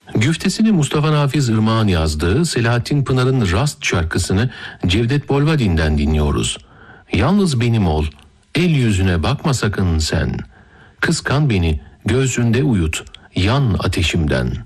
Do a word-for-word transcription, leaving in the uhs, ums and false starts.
Güftesini Mustafa Nafiz Irmak'ın yazdığı Selahattin Pınar'ın Rast şarkısını Cevdet Bolvadin'den dinliyoruz. Yalnız benim ol, el yüzüne bakma sakın sen. Kıskan beni, göğsünde uyut, yan ateşimden.